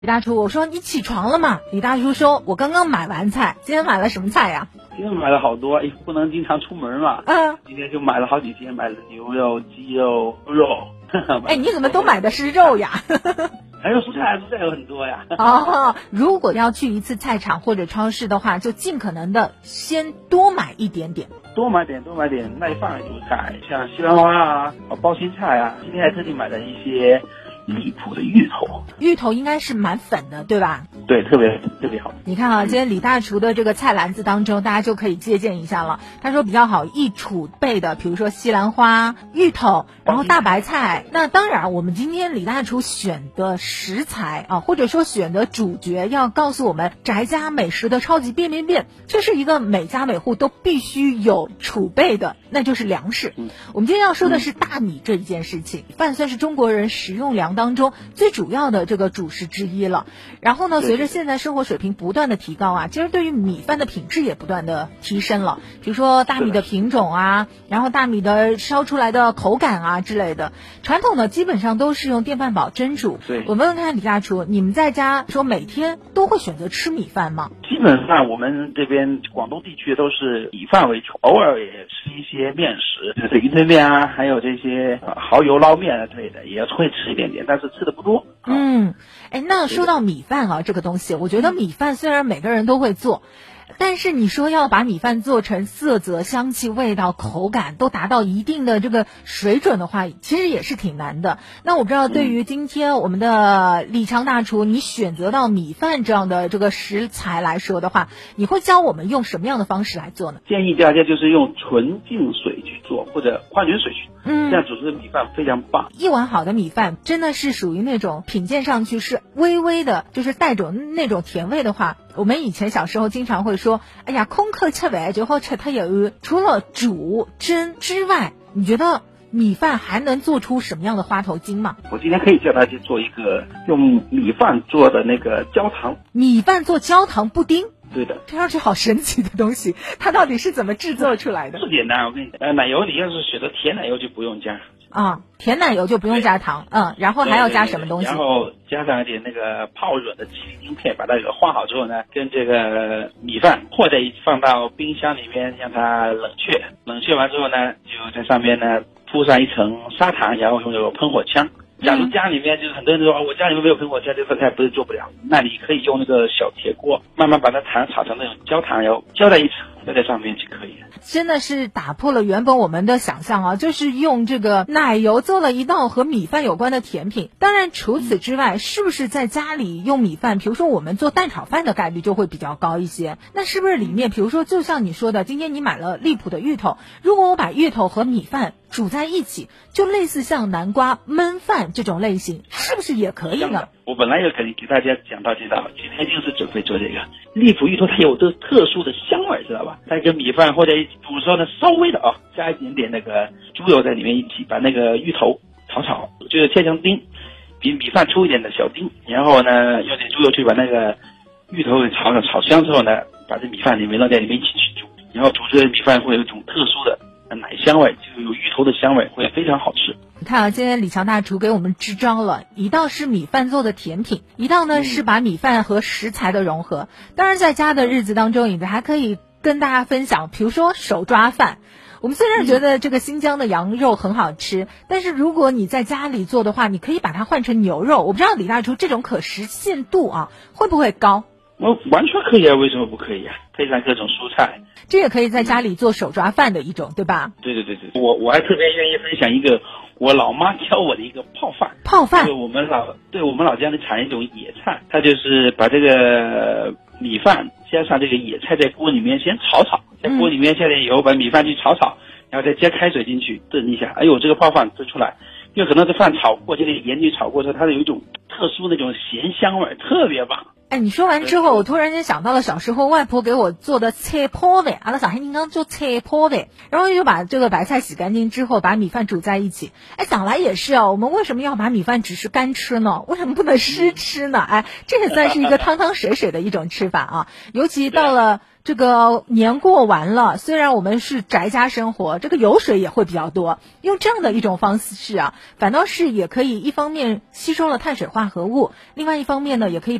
李大厨，我说你起床了吗？李大厨说，我刚刚买完菜。今天买了什么菜呀？ 今天买了好多，不能经常出门嘛。今天就买了好几天，买了牛肉、鸡肉、猪肉。 你怎么都买的是肉呀？ 还有蔬菜有很多呀。 如果要去一次菜场或者超市的话，就尽可能的先多买一点点。 多买点耐放的蔬菜，像西兰花啊、包心菜啊。今天还特地买了一些荔浦的芋头。 芋头应该是蛮粉的，对吧？ 对，特别好。 你看啊，今天李大厨的这个菜篮子当中，大家就可以借鉴一下了。他说比较好易储备的，比如说西兰花、芋头，然后大白菜。那当然，我们今天李大厨选的食材啊，或者说选的主角，要告诉我们宅家美食的超级变，这是一个每家每户都必须有储备的，那就是粮食。我们今天要说的是大米这一件事情，饭算是中国人食用粮当中最主要的这个主食之一了。然后呢，随着现在生活水平不断的提高啊，其实对于米饭的品质也不断的提升了。比如说大米的品种啊，然后大米的烧出来的口感啊之类的。传统呢基本上都是用电饭煲蒸煮。 对， 我问问看李大厨，你们在家说每天都会选择吃米饭吗？ 基本上我们这边广东地区都是以饭为主，偶尔也吃一些面食，就是云吞面啊，还有这些蚝油捞面啊之类的，也会吃一点点，但是吃的不多。 那说到米饭啊这个东西，我觉得米饭虽然每个人都会做，但是你说要把米饭做成色泽、香气、味道、口感都达到一定的这个水准的话，其实也是挺难的。那我不知道对于今天我们的李强大厨，你选择到米饭这样的这个食材来说的话，你会教我们用什么样的方式来做呢？ 建议大家就是用纯净水去做，或者矿泉水去做，这样煮出的米饭非常棒。 一碗好的米饭真的是属于那种品鉴上去是微微的，就是带着那种甜味的话，我们以前小时候经常会说，哎呀，空客吃饭就好吃它有除了煮蒸之外，你觉得米饭还能做出什么样的花头精吗？ 我今天可以教大家做一个用米饭做的那个焦糖。 米饭做焦糖布丁？ 对的， 听上去好神奇的东西，它到底是怎么制作出来的？ 不简单，我跟你讲，奶油你要是选择甜奶油就不用加甜奶油就不用加糖，然后还要加什么东西？ 然后加上一点那个泡软的麒麟片，把它给化好之后呢，跟这个米饭和在一起，放到冰箱里面让它冷却。冷却完之后呢，就在上面呢铺上一层砂糖，然后用这个喷火枪。假如家里面就是很多人说我家里面没有喷火枪，这份菜不是做不了，那你可以用那个小铁锅慢慢把它糖炒成那种焦糖，然后浇在一起浇在上面就可以了。 真的是打破了原本我们的想象啊，就是用这个奶油做了一道和米饭有关的甜品。当然除此之外，是不是在家里用米饭，比如说我们做蛋炒饭的概率就会比较高一些？那是不是里面比如说就像你说的，今天你买了荔浦的芋头，如果我把芋头和米饭煮在一起，就类似像南瓜焖饭这种类型，是不是也可以呢？ 我本来要给大家讲到今天就是准备做这个荔浦芋头，它有这特殊的香味，知道吧？它跟米饭或者煮的时候呢，稍微的加一点点那个猪油在里面一起，把那个芋头炒，就是切成丁，比米饭粗一点的小丁，然后呢用点猪油去把那个芋头给炒香之后呢，把这米饭里面扔在里面一起去煮，然后煮出来的米饭会有一种特殊的奶香味，就有芋头的香味，会非常好吃。 你看啊，今天李强大厨给我们支招了，一道是米饭做的甜品，一道呢是把米饭和食材的融合。当然在家的日子当中，你还可以跟大家分享，比如说手抓饭。我们虽然觉得这个新疆的羊肉很好吃，但是如果你在家里做的话，你可以把它换成牛肉。我不知道李大厨这种可实现度会不会高？ 我完全可以啊，为什么不可以啊？配上各种蔬菜， 这也可以在家里做手抓饭的一种，对吧？ 对，我还特别愿意分享一个我老妈教我的一个泡饭。就是我们老家里产一种野菜，它就是把这个米饭加上这个野菜在锅里面先炒，在锅里面下点油，把米饭去炒，然后再加开水进去炖一下，这个泡饭炖出来，因为可能这饭炒过，这个盐去炒过之后，它有一种特殊那种咸香味，特别棒。 哎，你说完之后，我突然间想到了小时候外婆给我做的菜泡饭，阿拉上海人讲做菜泡饭，然后就把这个白菜洗干净之后，把米饭煮在一起。哎，想来也是啊，我们为什么要把米饭只是干吃呢？为什么不能湿吃呢？哎，这也算是一个汤汤水水的一种吃法啊。尤其到了这个年过完了，虽然我们是宅家生活，这个油水也会比较多，用这样的一种方式啊，反倒是也可以一方面吸收了碳水化合物，另外一方面呢，也可以